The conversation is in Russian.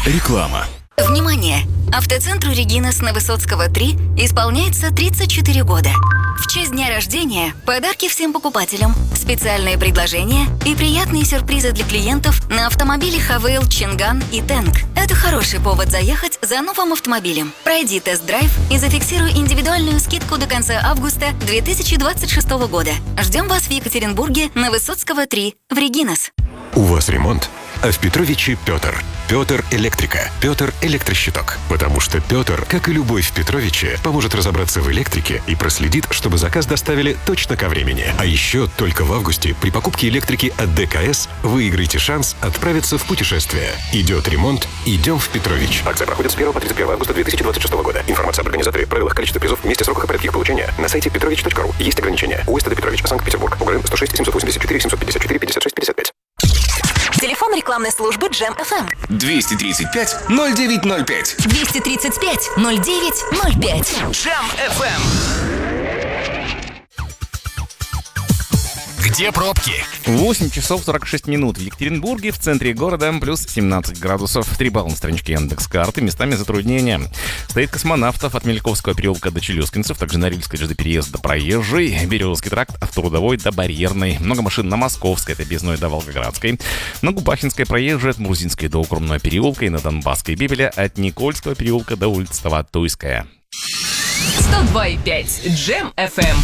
Реклама. Внимание! Автоцентру «Регинас» на Высоцкого 3 исполняется 34 года. В честь дня рождения подарки всем покупателям, специальные предложения и приятные сюрпризы для клиентов на автомобили Хавейл, Чинган и Тэнк. Это хороший повод заехать за новым автомобилем. Пройди тест-драйв и зафиксируй индивидуальную скидку до конца августа 2026 года. Ждем вас в Екатеринбурге на Высоцкого 3 в «Регинас». У вас ремонт? А в Петровиче Петр. Петр Электрика. Петр Электрощиток. Потому что Петр, как и любой в Петровиче, поможет разобраться в электрике и проследит, чтобы заказ доставили точно ко времени. А еще только в августе при покупке электрики от ДКС выиграете шанс отправиться в путешествие. Идет ремонт, идем в Петрович. Акция проходит с 1 по 31 августа 2026 года. Информация об организаторе, правилах, количестве призов, месте, сроках и порядке их получения на сайте petrovich.ru. Есть ограничения. УСТД Петрович, Санкт-Петербург. УГРН 106 784 754 56 55. Телефон рекламной службы Джем FM 235 0905. 235 0905. Джем FM. Где пробки? 8 часов 46 минут в Екатеринбурге, в центре города, плюс 17 градусов. 3 балла на страничке Яндекс.Карты, местами затруднения. Стоит Космонавтов от Мельковского переулка до Челюскинцев, также Норильской до переезда Проезжей, Березовский тракт от Трудовой до Барьерной. Много машин на Московской, это Безной до Волгоградской. На Губахинской Проезжей от Мурзинской до Укромного переулка и на Донбасской Бибеля от Никольского переулка до улицы Таватуйская. 102,5 Джем FM.